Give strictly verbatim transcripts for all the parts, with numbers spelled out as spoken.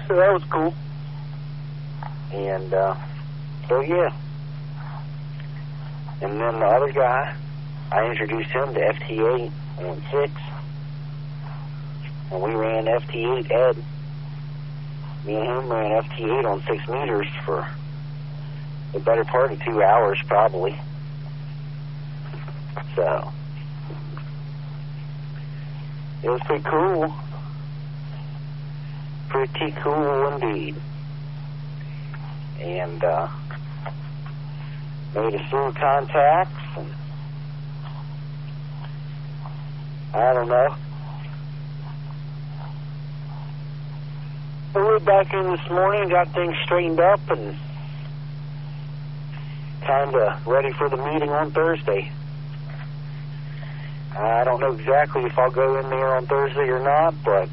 So that was cool. And, uh, so yeah. And then the other guy, I introduced him to F T eight on six. And we ran F T eight, Ed. Me and him ran F T eight on six meters for the better part of two hours, probably. So, it was pretty cool. Pretty cool indeed. And, uh, made a few contacts, and I don't know. I went back in this morning, got things straightened up, and kind of ready for the meeting on Thursday. I don't know exactly if I'll go in there on Thursday or not, but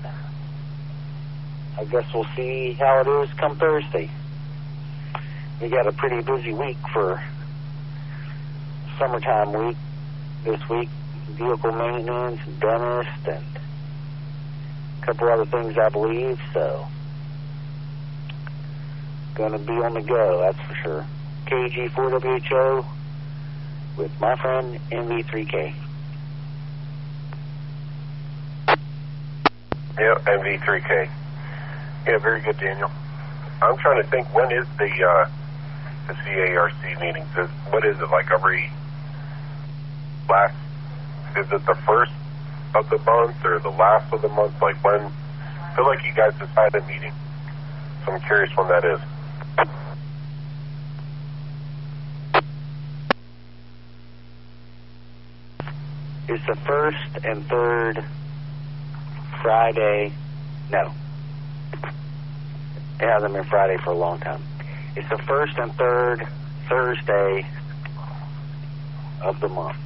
I guess we'll see how it is come Thursday. We got a pretty busy week for summertime week this week. Vehicle maintenance, dentist, and a couple other things, I believe, so gonna be on the go, that's for sure. K G four W H O with my friend M V three K. Yeah, M V three K. Yeah, very good, Daniel. I'm trying to think, when is the uh, the C A R C meetings? Is, what is it, like every last, is it the first of the month or the last of the month? Like when, I feel like you guys just had a meeting, so I'm curious when that is. It's the first and third Friday. No. It hasn't been Friday for a long time. It's the first and third Thursday of the month.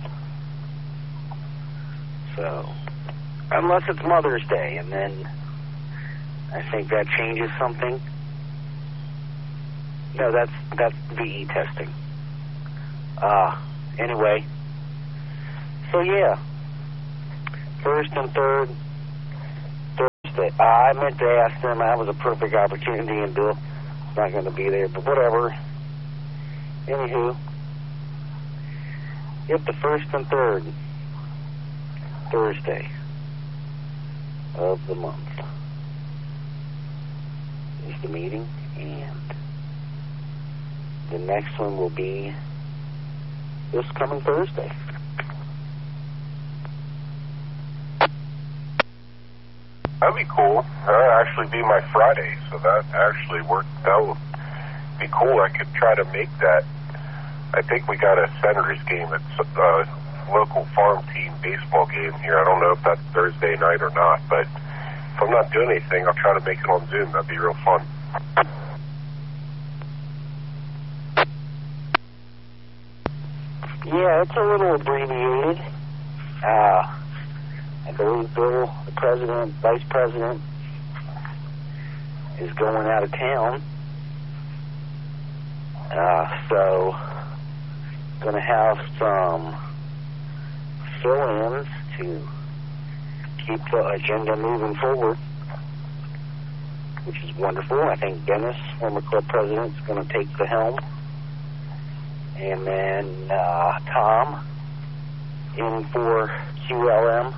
So, unless it's Mother's Day, and then I think that changes something. No, that's that's V E testing. Uh, anyway. So, yeah. First and third Thursday. Uh, I meant to ask them. That was a perfect opportunity, and Bill's not going to be there, but whatever. Anywho. Yep, the first and third Thursday of the month is the meeting, and the next one will be this coming Thursday. That'd be cool. That'd actually be my Friday, so that actually worked. That would be cool. I could try to make that. I think we got a Senators game. It's a local farm team baseball game here. I don't know if that's Thursday night or not, but if I'm not doing anything, I'll try to make it on Zoom. That'd be real fun. Yeah, it's a little abbreviated. Uh, I believe Bill, the president, vice president, is going out of town. Uh, so, going to have some fill-ins to keep the agenda moving forward, which is wonderful. I think Dennis, former club president, is going to take the helm. And then uh, Tom, in for Q L M,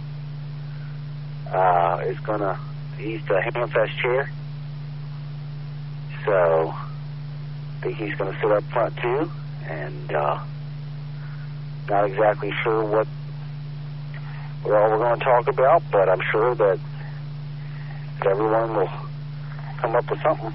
uh, is going to, he's the Hamfest chair. So, I think he's going to sit up front too. And uh, not exactly sure what, what all we're going to talk about, but I'm sure that, that everyone will come up with something.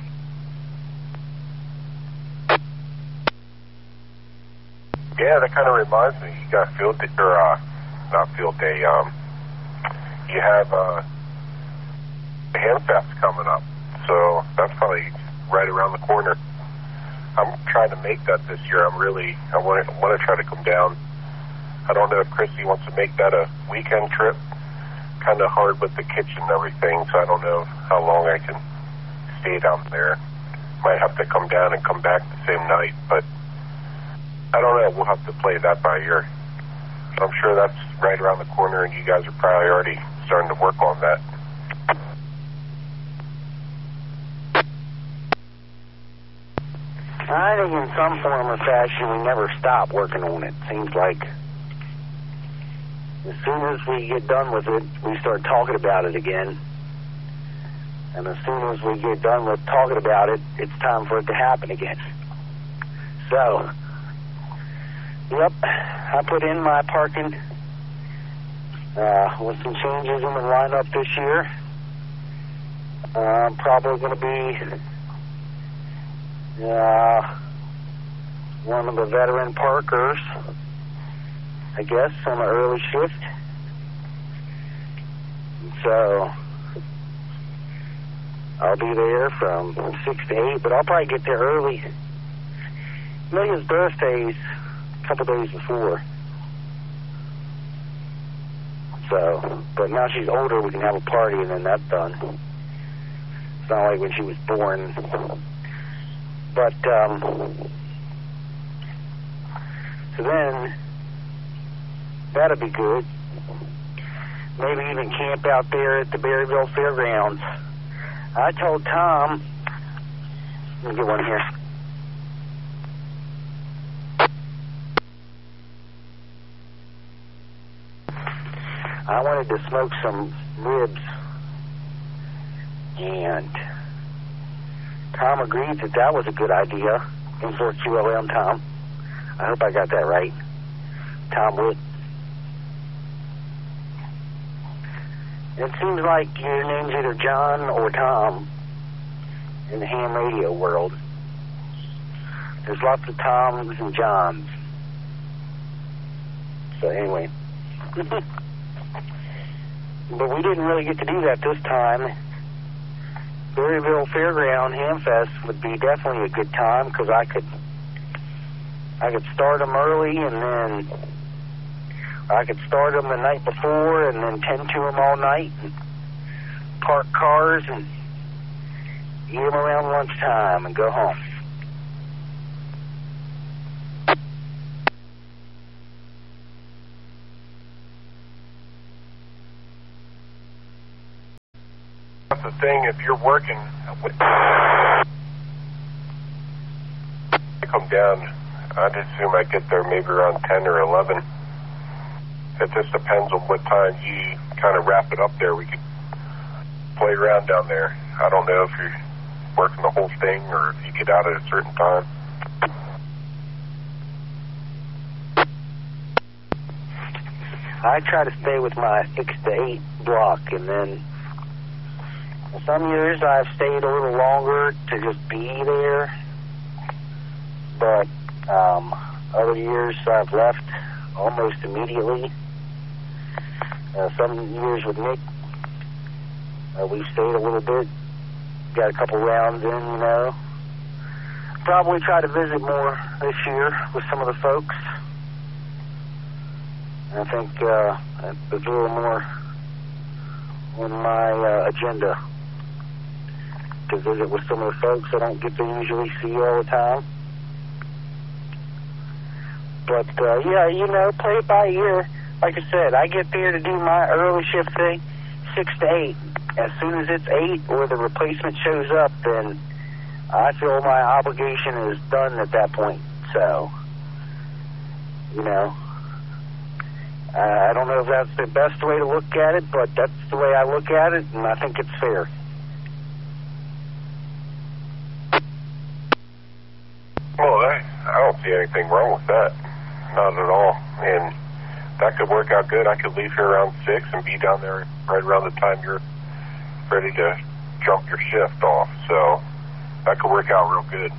Yeah, that kind of reminds me. You got field day, or uh, not field day. Um, you have uh, the Hamfest coming up, so that's probably right around the corner. I'm trying to make that this year. I'm really, I want to, want to try to come down. I don't know if Chrissy wants to make that a weekend trip. Kind of hard with the kitchen and everything, so I don't know how long I can stay down there. Might have to come down and come back the same night, but I don't know. We'll have to play that by ear. I'm sure that's right around the corner, and you guys are probably already starting to work on that. I think in some form or fashion we never stop working on it. Seems like as soon as we get done with it, we start talking about it again. And as soon as we get done with talking about it, it's time for it to happen again. So, yep, I put in my parking uh, with some changes in the lineup this year. Uh, I'm probably going to be uh, one of the veteran parkers, I guess, on an early shift. So I'll be there from six to eight, but I'll probably get there early. Millia's birthday's a couple days before. So, but now she's older, we can have a party and then that's done. It's not like when she was born. But, um, so then, that'll be good. Maybe even camp out there at the Berryville Fairgrounds. I told Tom, let me get one here. I wanted to smoke some ribs, and Tom agreed that that was a good idea. M four Q L M, Tom. I hope I got that right. Tom Witt. It seems like your name's either John or Tom in the ham radio world. There's lots of Toms and Johns. So anyway. But we didn't really get to do that this time. Berryville Fairground Hamfest would be definitely a good time because I could I could start them early and then I could start them the night before and then tend to them all night and park cars and eat them around lunchtime and go home. That's the thing, if you're working, with come down, I'd assume I get there maybe around ten or eleven. It just depends on what time you kind of wrap it up there. We could play around down there. I don't know if you're working the whole thing or if you get out at a certain time. I try to stay with my six to eight block, and then some years I've stayed a little longer to just be there, but um, other years I've left almost immediately. Uh, some years with Nick, uh, we've stayed a little bit, got a couple rounds in, you know. Probably try to visit more this year with some of the folks. I think uh, there's a little more on my uh, agenda to visit with some of the folks I don't get to usually see all the time. But, uh, yeah, you know, play it by ear. Like I said, I get there to do my early shift thing, six to eight. As soon as it's eight or the replacement shows up, then I feel my obligation is done at that point. So, you know, uh, I don't know if that's the best way to look at it, but that's the way I look at it, and I think it's fair. Well, I, I don't see anything wrong with that. Not at all. And that could work out good. I could leave here around six and be down there right around the time you're ready to jump your shift off. So that could work out real good.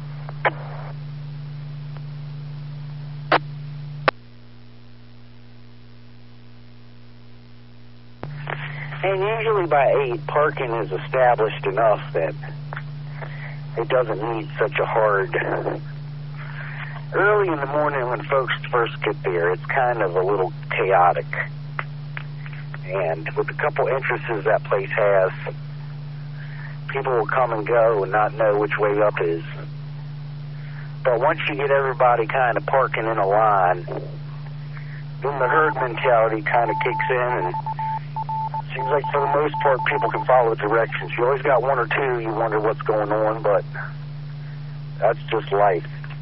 And usually by eight, parking is established enough that it doesn't need such a hard... Early in the morning when folks first get there, it's kind of a little chaotic. And with a couple entrances that place has, people will come and go and not know which way up is. But once you get everybody kind of parking in a line, then the herd mentality kind of kicks in, and it seems like for the most part people can follow directions. You always got one or two you wonder what's going on, but that's just life.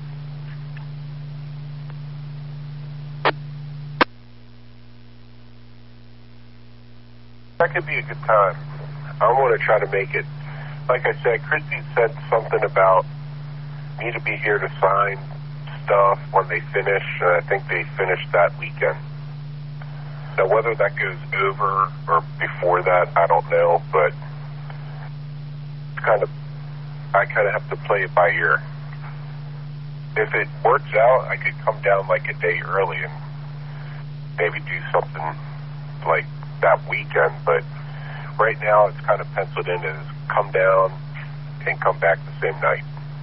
That could be a good time. I want to try to make it. Like I said, Christy said something about me to be here to sign stuff when they finish, and I think they finished that weekend. Now, whether that goes over or before that, I don't know, but it's kind of, I kind of have to play it by ear. If it works out, I could come down like a day early and maybe do something like that weekend, but right now it's kind of penciled in as come down and come back the same night.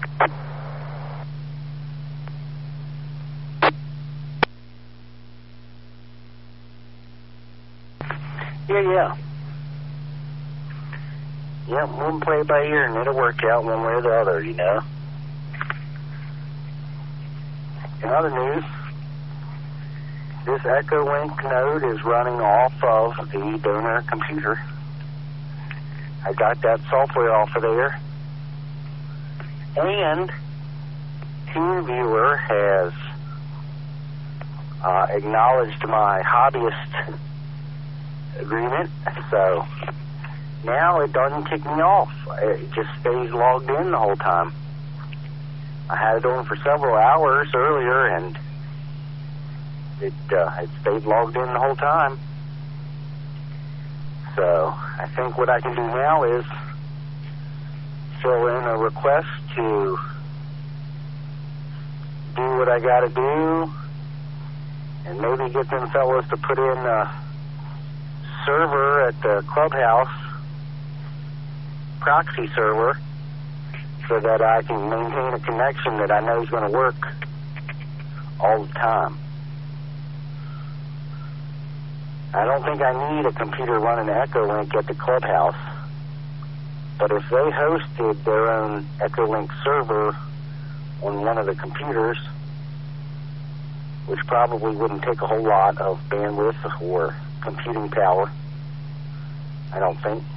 Yeah, yeah. Yeah, we'll play it by ear and it'll work out one way or the other, you know. In other news, this Echolink node is running off of the donor computer. I got that software off of there. And TeamViewer has uh, acknowledged my hobbyist agreement, so now it doesn't kick me off. It just stays logged in the whole time. I had it on for several hours earlier, and it uh, it stayed logged in the whole time. So I think what I can do now is fill in a request to do what I got to do, and maybe get them fellows to put in a server at the clubhouse, proxy server, so that I can maintain a connection that I know is going to work all the time. I don't think I need a computer running Echolink at the clubhouse, but if they hosted their own Echolink server on one of the computers, which probably wouldn't take a whole lot of bandwidth or computing power, I don't think,